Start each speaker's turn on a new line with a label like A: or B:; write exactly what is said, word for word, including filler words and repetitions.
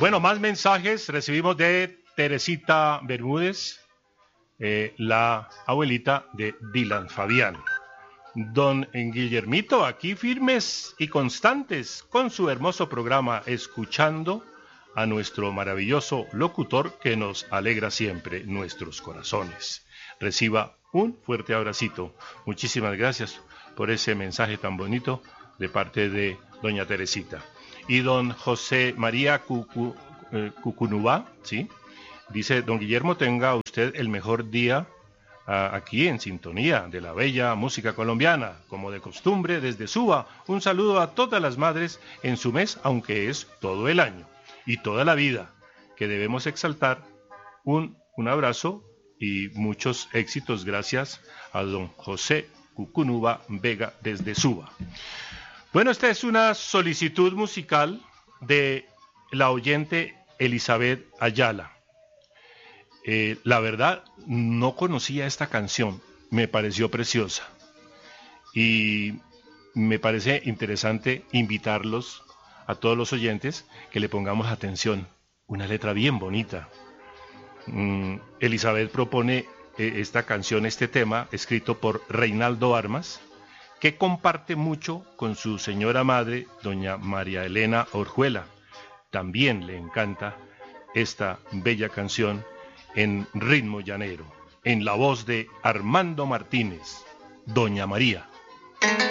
A: Bueno, más mensajes recibimos de Teresita Bermúdez, eh, la abuelita de Dylan Fabián. Don Guillermito, aquí firmes y constantes con su hermoso programa, escuchando a nuestro maravilloso locutor que nos alegra siempre nuestros corazones. Reciba un fuerte abracito. Muchísimas gracias por ese mensaje tan bonito de parte de doña Teresita. Y don José María Cucu, eh, Cucunubá, ¿sí? Dice, don Guillermo, tenga usted el mejor día aquí en sintonía de la bella música colombiana, como de costumbre desde Suba. Un saludo a todas las madres en su mes, aunque es todo el año y toda la vida, que debemos exaltar. Un, un abrazo y muchos éxitos. Gracias a don José Cucunuba Vega desde Suba. Bueno, esta es una solicitud musical de la oyente Elizabeth Ayala. Eh, la verdad, no conocía esta canción, me pareció preciosa y me parece interesante invitarlos a todos los oyentes que le pongamos atención. Una letra bien bonita. Mm, Elizabeth propone eh, esta canción, este tema, escrito por Reinaldo Armas, que comparte mucho con su señora madre, doña María Elena Orjuela. También le encanta esta bella canción en ritmo llanero, en la voz de Armando Martínez, Doña María.